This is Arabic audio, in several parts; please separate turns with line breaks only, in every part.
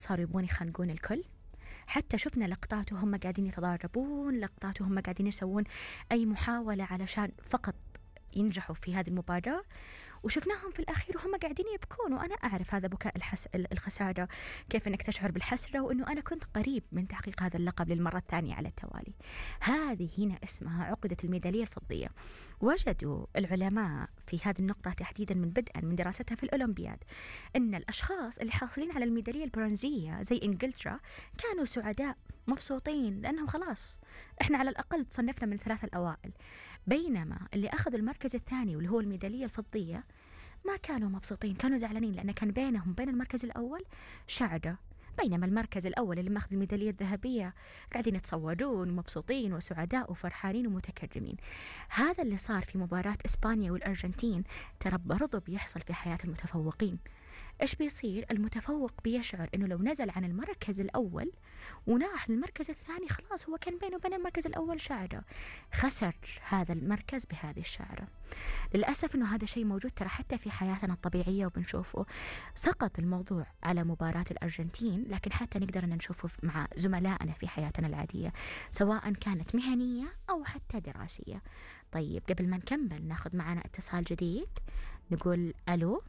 صاروا يبغون يخنقون الكل. حتى شفنا لقطات وهم قاعدين يتضاربون، لقطات وهم قاعدين يسوون أي محاولة علشان فقط ينجحوا في هذه المباراة، وشفناهم في الأخير وهم قاعدين يبكون. وأنا أعرف هذا بكاء الخسارة، كيف أنك تشعر بالحسرة، وأنه أنا كنت قريب من تحقيق هذا اللقب للمرة الثانية على التوالي. هذه هنا اسمها عقدة الميدالية الفضية. وجدوا العلماء في هذه النقطة تحديدا من دراستها في الأولمبياد أن الأشخاص اللي حاصلين على الميدالية البرونزية زي إنجلترا كانوا سعداء مبسوطين، لأنهم خلاص إحنا على الأقل تصنفنا من الثلاثة الأوائل. بينما اللي أخذ المركز الثاني واللي هو الميدالية الفضية ما كانوا مبسوطين، كانوا زعلانين، لأن كان بينهم بين المركز الأول شعرة. بينما المركز الأول اللي ماخذ الميدالية الذهبية قاعدين يتصورون ومبسوطين وسعداء وفرحانين ومتكرمين. هذا اللي صار في مباراة إسبانيا والأرجنتين ترى برضو بيحصل في حياة المتفوقين. إيش بيصير؟ المتفوق بيشعر إنه لو نزل عن المركز الأول وناح للمركز الثاني خلاص هو كان بينه وبين المركز الأول شعرة، خسر هذا المركز بهذه الشعرة. للأسف إنه هذا شيء موجود ترى حتى في حياتنا الطبيعية وبنشوفه. سقط الموضوع على مباراة الأرجنتين، لكن حتى نقدر أن نشوفه مع زملائنا في حياتنا العادية، سواء كانت مهنية أو حتى دراسية. طيب قبل ما نكمل ناخذ معنا اتصال جديد، نقول ألو.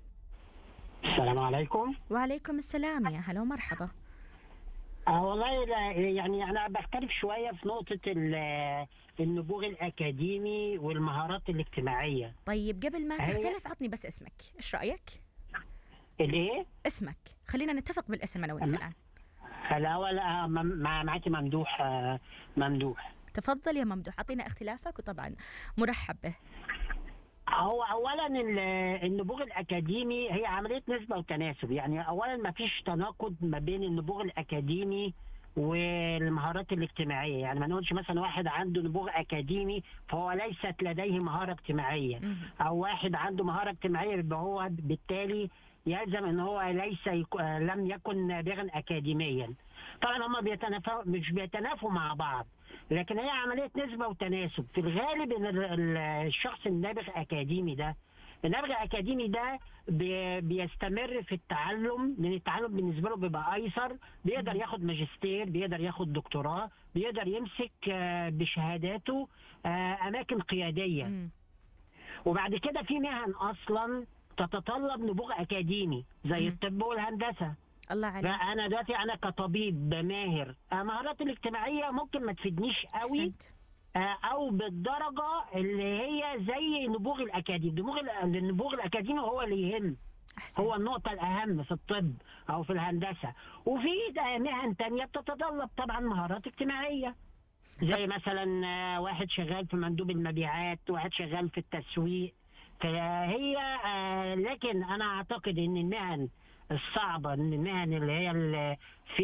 السلام عليكم.
وعليكم السلام، يا هلا ومرحبا.
والله يعني أنا بختلف شوية في نقطة النبوغ الأكاديمي والمهارات الاجتماعية.
طيب قبل ما تختلف عطني بس اسمك، إيش رأيك؟
الإيه؟
اسمك، خلينا نتفق بالاسم أنا وأنت الآن.
الأول معاكي ممدوح. ممدوح.
تفضل يا ممدوح، أعطينا اختلافك وطبعا مرحب به.
هو اولا النبوغ الاكاديمي هي عمليه نسبه وتناسب. يعني اولا ما فيش تناقض ما بين النبوغ الاكاديمي والمهارات الاجتماعيه. يعني ما نقولش مثلا واحد عنده نبوغ اكاديمي فهو ليست لديه مهاره اجتماعيه، او واحد عنده مهاره اجتماعيه يبقى هو بالتالي يلزم ان هو لم يكن نابغا اكاديميا. طبعا هم مش بيتنافوا مع بعض، لكن هي عمليه نسبه وتناسب. في الغالب ان الشخص النابغ اكاديمي ده، النابغ الاكاديمي ده بيستمر في التعلم، لان التعلم بالنسبه له بيبقى ايسر، بيقدر ياخد ماجستير، بيقدر ياخد دكتوراه، بيقدر يمسك بشهاداته اماكن قياديه. وبعد كده في مهن اصلا تتطلب نبوغ اكاديمي زي الطب والهندسه.
الله عليك.
فانا دلوقتي انا كطبيب ماهر، مهارات الاجتماعيه ممكن ما تفيدنيش قوي او بالدرجه اللي هي زي النبوغ الاكاديمي. النبوغ الاكاديمي هو اللي يهم، هو النقطه الاهم في الطب او في الهندسه. وفي مهن تانية بتتطلب طبعا مهارات اجتماعيه، زي مثلا واحد شغال في مندوب المبيعات، واحد شغال في التسويق. فهي لكن انا اعتقد ان المهن الصعبه، ان المهن اللي هي اللي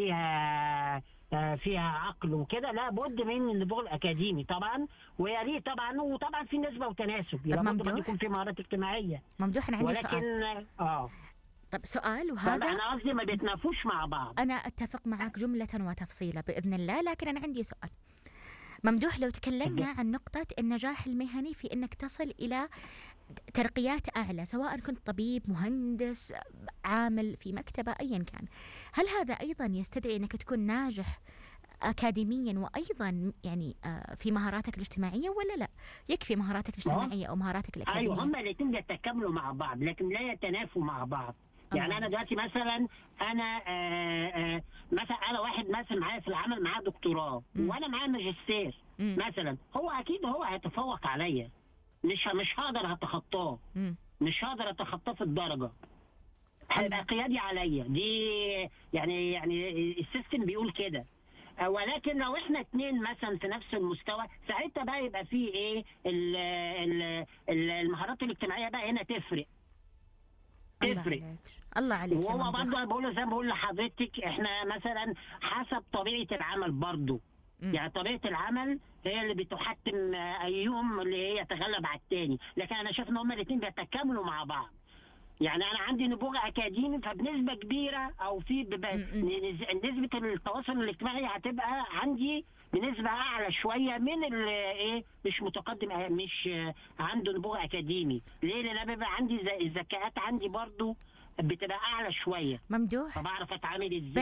فيها عقل وكده، لا بد من النبوغ الاكاديمي طبعا، ويا ريت طبعا، وطبعا في نسبه وتناسب، لابد يكون في مهارات اجتماعيه.
ممدوح انا عندي
ولكن
سؤال. طب سؤال، وهذا
انا قصدي ما بيتنافوش مع بعض.
انا اتفق معك جمله وتفصيله باذن الله، لكن انا عندي سؤال ممدوح. لو تكلمنا عن نقطة النجاح المهني في أنك تصل إلى ترقيات أعلى، سواء كنت طبيب، مهندس، عامل في مكتبة، أيا كان، هل هذا أيضا يستدعي أنك تكون ناجح أكاديميا وأيضا يعني في مهاراتك الاجتماعية، ولا لا يكفي مهاراتك الاجتماعية أو مهاراتك الأكاديمية؟
أيوة، هم الاثنين يتكاملوا مع بعض لكن لا يتنافوا مع بعض. يعني انا دلوقتي مثلا مثلا واحد مثلا معايا في العمل معاه دكتوراه وانا معايا ماجستير مثلا، هو اكيد هو هيتفوق عليا، مش هقدر اتخطاه، مش هقدر اتخطاه في الدرجه، هيبقى قيادي عليا. دي يعني السيستم بيقول كده. ولكن لو احنا اتنين مثلا في نفس المستوى، ساعتها بقى يبقى فيه ايه المهارات الاجتماعيه بقى هنا تفرق.
الله عليك.
وهو برضه بقول زي ما بقول لحضرتك، احنا مثلا حسب طبيعه العمل برضه. يعني طبيعه العمل هي اللي بتحتم ايهم اللي هي يتغلب على الثاني، لكن انا شايف ان هما الاثنين بيتكاملوا مع بعض. يعني انا عندي نبوغ اكاديمي فبنسبه كبيره، او في نسبه التواصل الاجتماعي هتبقى عندي بنسبه اعلى شويه من اللي مش متقدم، مش عنده نبوغ اكاديمي. ليه؟ لان انا بيبقى عندي الذكاءات عندي برضو بتبقى اعلى شويه،
ممدوح،
فبعرف اتعامل ازاي